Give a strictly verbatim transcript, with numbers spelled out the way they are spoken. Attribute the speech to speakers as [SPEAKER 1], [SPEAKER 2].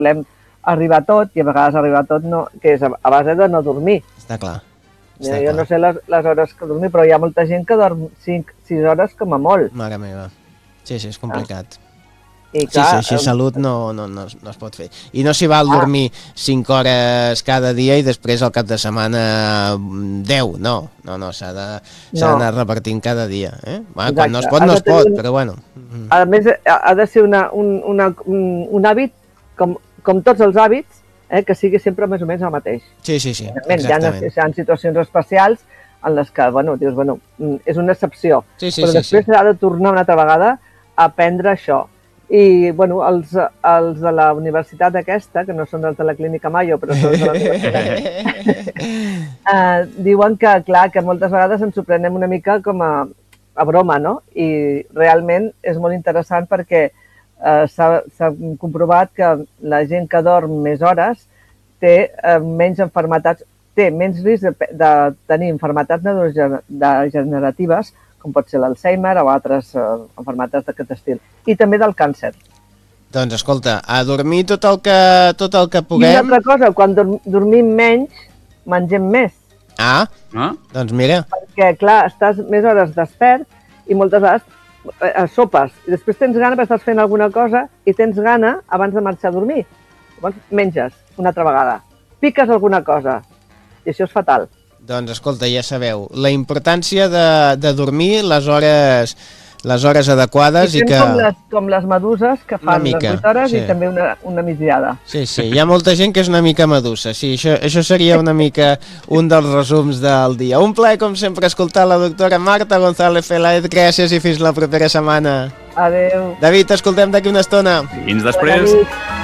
[SPEAKER 1] volem arribar a tot, i a vegades arribar a tot no, que és a, a base de no dormir.
[SPEAKER 2] Està clar.
[SPEAKER 1] Està jo clar. No sé les, les hores que dormir, però hi ha molta gent que dorm cinc sis hores com a molt.
[SPEAKER 2] Mare meva. Sí, sí, és complicat.
[SPEAKER 1] Ah. I clar,
[SPEAKER 2] sí, sí, així salut no, no, no, no es pot fer. I no s'hi val ah. dormir cinc hores cada dia i després al cap de setmana deu, no. No, no, s'ha d'anar no. repartint cada dia. Eh? Bueno, quan no es pot, no es pot, un... però bueno.
[SPEAKER 1] A més, ha de ser una, un, una, un, un hàbit, com, com tots els hàbits, eh, que sigui sempre més o menys el mateix.
[SPEAKER 2] Sí, sí, sí,
[SPEAKER 1] exactament. Hi ha, hi ha situacions especials en les que, bueno, dius, bueno, és una excepció,
[SPEAKER 2] sí, sí,
[SPEAKER 1] però
[SPEAKER 2] sí,
[SPEAKER 1] després s'ha sí. de tornar una altra vegada a aprendre això. I, bueno, els, els de la universitat aquesta, que no són els de la Clínica Mayo, però són de la universitat, eh, diuen que, clar, que moltes vegades ens ho prenem una mica com a, a broma, no? I realment és molt interessant perquè eh, s'ha comprovat que la gent que dorm més hores té eh, menys enfermetats, té menys risc de, de tenir enfermetats neurodegeneratives, com pot ser l'Alzheimer o altres eh, enfermetats d'aquest estil. I també del càncer.
[SPEAKER 2] Doncs escolta, a dormir tot el que, tot el que puguem...
[SPEAKER 1] I una altra cosa, quan dorm, dormim menys, mengem més.
[SPEAKER 2] Ah, ah, doncs mira.
[SPEAKER 1] Perquè, clar, estàs més hores despert i moltes vegades eh, sopes. I després tens gana perquè estàs fent alguna cosa i tens gana abans de marxar a dormir. Llavors menges una altra vegada. Piques alguna cosa. I això és fatal.
[SPEAKER 2] Doncs escolta, ja sabeu, la importància de, de dormir les hores, les hores adequades i, i que...
[SPEAKER 1] Com les, com les meduses que fan mica, les vuit hores sí. I també una, una migdiada.
[SPEAKER 2] Sí, sí, hi ha molta gent que és una mica medusa, sí, això, això seria una mica un dels resums del dia. Un plaer, com sempre, escoltar la doctora Marta González Peláez, gràcies i fins la propera setmana.
[SPEAKER 1] Adéu.
[SPEAKER 2] David, escoltem d'aquí una estona.
[SPEAKER 3] Fins després.